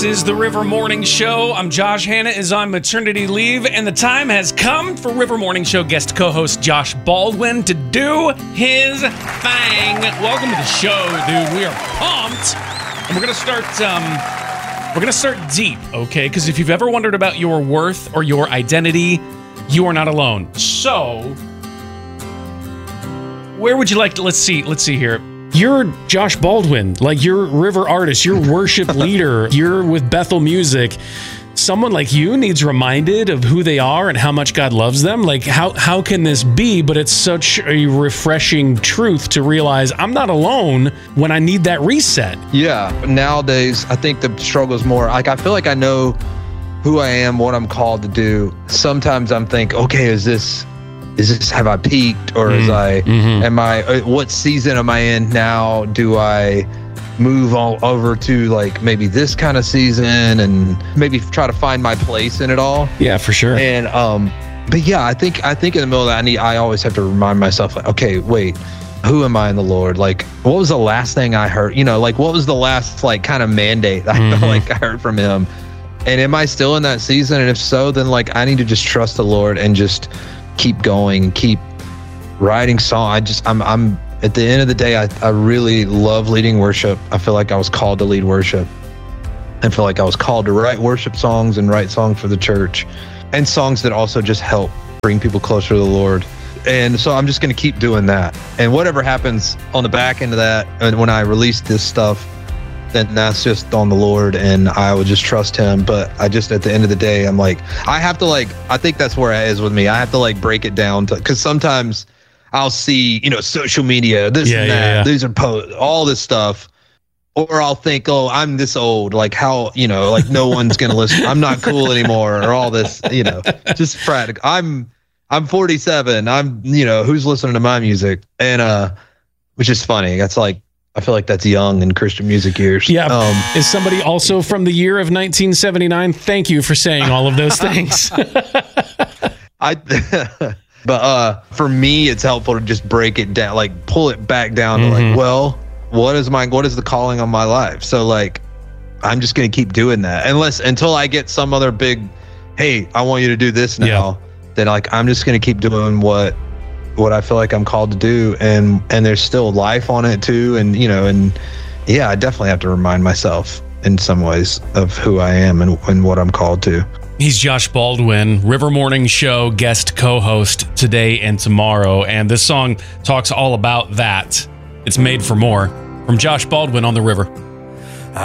This is the River Morning Show. I'm Josh. Hannah is on maternity leave, and the time has come for River Morning Show guest co-host Josh Baldwin to do his thing. Welcome to the show, dude. We are pumped, and we're gonna start deep, okay? Because if you've ever wondered about your worth or your identity, you are not alone. So, where would you like to? Let's see here. You're Josh Baldwin, like you're River artist, you're worship leader, you're with Bethel Music. Someone like you needs reminded of who they are and how much God loves them. Like how can this be? But it's such a refreshing truth to realize I'm not alone when I need that reset. Yeah, nowadays I think the struggle is more like I feel like I know who I am, what I'm called to do. Sometimes I'm thinking, okay, is this have I peaked, or am I what season am I in now? Do I move all over to like maybe this kind of season and maybe try to find my place in it all? Yeah, for sure. And but yeah, I think in the middle of that I always have to remind myself, like, okay, wait, who am I in the Lord? Like, what was the last thing I heard? You know, like what was the last like kind of mandate I felt like I heard from him? And am I still in that season? And if so, then like I need to just trust the Lord and just keep going, keep writing songs. I'm at the end of the day, I really love leading worship. I feel like I was called to lead worship. I feel like I was called to write worship songs and write songs for the church, and songs that also just help bring people closer to the Lord. And so I'm just going to keep doing that. And whatever happens on the back end of that, and when I release this stuff, then that's just on the Lord, and I will just trust him. But I just, at the end of the day, I'm like, I have to like, I think that's where it is with me. I have to like break it down to, because sometimes I'll see, social media, this and that, these are posts, all this stuff. Or I'll think, oh, I'm this old, like how, like no one's going to listen. I'm not cool anymore, or all this, just practical. I'm 47. Who's listening to my music? And, which is funny. That's like, I feel like that's young in Christian music years. Yeah. Is somebody also from the year of 1979? Thank you for saying all of those things. But for me, it's helpful to just break it down, like pull it back down to like, well, what is the calling on my life? So like, I'm just going to keep doing that until I get some other big, hey, I want you to do this now. Yeah. Then like, I'm just going to keep doing what I feel like I'm called to do, and there's still life on it too, and I definitely have to remind myself in some ways of who I am and what I'm called to. He's Josh Baldwin, River Morning Show guest co-host today and tomorrow, and this song talks all about that. It's Made for More from Josh Baldwin on the River.